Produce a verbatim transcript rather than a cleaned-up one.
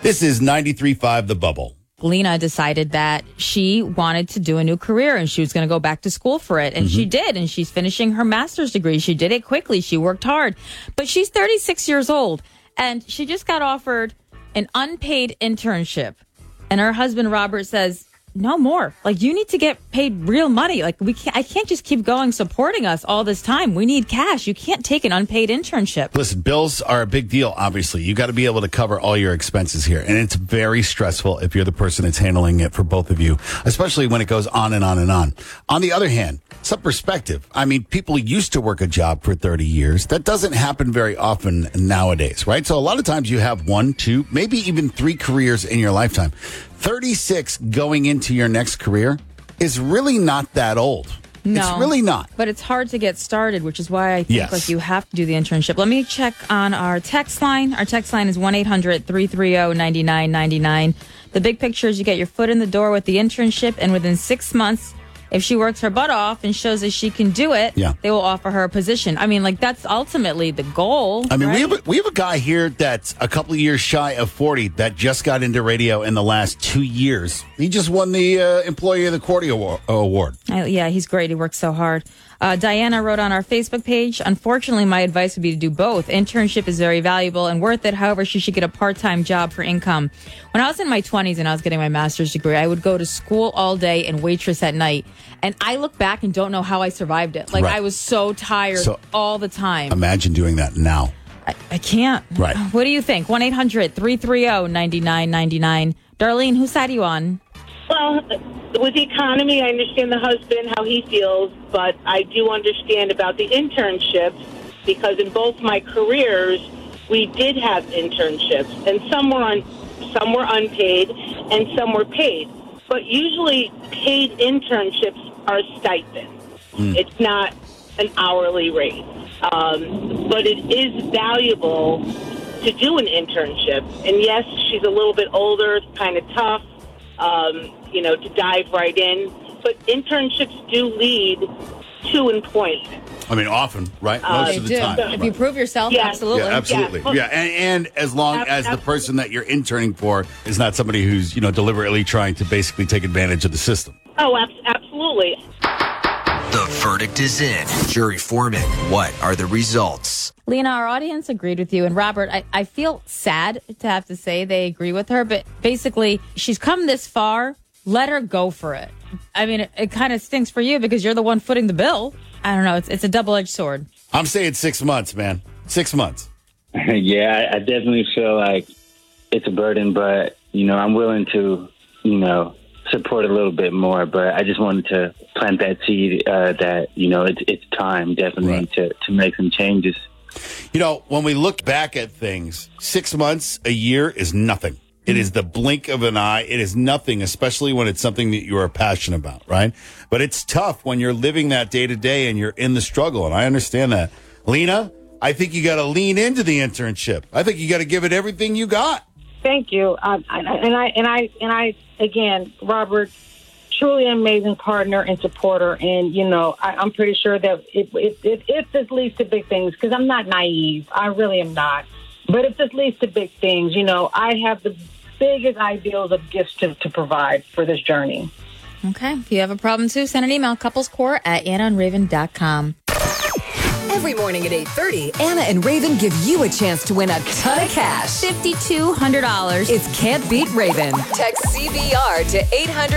This is ninety-three point five The Bubble. Lena decided that she wanted to do a new career and she was going to go back to school for it. And mm-hmm. she did. And she's finishing her master's degree. She did it quickly. She worked hard. But she's thirty-six years old and she just got offered an unpaid internship. And her husband, Robert, says, no more. Like, you need to get paid real money. Like, we can't, I can't just keep going supporting us all this time. We need cash. You can't take an unpaid internship. Listen, bills are a big deal, obviously. You got to be able to cover all your expenses here. And it's very stressful if you're the person that's handling it for both of you, especially when it goes on and on and on. On the other hand, some perspective. I mean, people used to work a job for thirty years. That doesn't happen very often nowadays, right? So a lot of times you have one, two, maybe even three careers in your lifetime. thirty-six going into your next career is really not that old. No, it's really not. But it's hard to get started, which is why I think yes. like you have to do the internship. Let me check on our text line. Our text line is one eight hundred three three zero nine nine nine nine. The big picture is you get your foot in the door with the internship, and within six months, if she works her butt off and shows that she can do it, yeah. they will offer her a position. I mean, like, that's ultimately the goal. I mean, right? we have a, we have a guy here that's a couple of years shy of forty that just got into radio in the last two years. He just won the uh, Employee of the Quarter award. Uh, yeah, he's great. He works so hard. Uh, Diana wrote on our Facebook page, unfortunately, my advice would be to do both. Internship is very valuable and worth it. However, she should get a part-time job for income. When I was in my twenties and I was getting my master's degree, I would go to school all day and waitress at night. And I look back and don't know how I survived it. Like, right. I was so tired so, all the time. Imagine doing that now. I, I can't. Right. What do you think? one eight hundred three three zero nine nine nine nine. Darlene, whose side are you on? Well, with the economy, I understand the husband, how he feels, but I do understand about the internships because in both my careers, we did have internships, and some were on, some were unpaid, and some were paid. But usually, paid internships are stipend. Mm. It's not an hourly rate, um, but it is valuable to do an internship. And yes, she's a little bit older, kind of tough. Um, you know, to dive right in. But internships do lead to employment. I mean, often, right? Most uh, of the do. time. If right. you prove yourself, yeah. absolutely. Yeah, absolutely. Yeah, yeah. And, and as long as the person that you're interning for is not somebody who's, you know, deliberately trying to basically take advantage of the system. Oh, absolutely. The verdict is in. Jury foreman, what are the results? Lena, our audience agreed with you. And Robert, I, I feel sad to have to say they agree with her. But basically, she's come this far. Let her go for it. I mean, it, it kind of stinks for you because you're the one footing the bill. I don't know. It's it's a double-edged sword. I'm saying six months, man. Six months. Yeah, I, I definitely feel like it's a burden, but, you know, I'm willing to, you know, support a little bit more. But I just wanted to plant that seed uh, that, you know, it's, it's time definitely right. to, to make some changes. You know, when we look back at things, six months, a year is nothing. It is the blink of an eye. It is nothing, especially when it's something that you are passionate about, right? But it's tough when you're living that day to day and you're in the struggle, and I understand that. Lena, I think you got to lean into the internship. I think you got to give it everything you got. Thank you. Um, and I and I and I again, Robert, truly an amazing partner and supporter, and you know, I, I'm pretty sure that if if, if, if this leads to big things, because I'm not naive, I really am not. But if this leads to big things, you know, I have the biggest ideals of gifts to, to provide for this journey. Okay. If you have a problem, too, send an email, couplescore at anna and raven dot com. Every morning at eight thirty, Anna and Raven give you a chance to win a ton of cash. five thousand two hundred dollars. It's Can't Beat Raven. Text C V R to eight hundred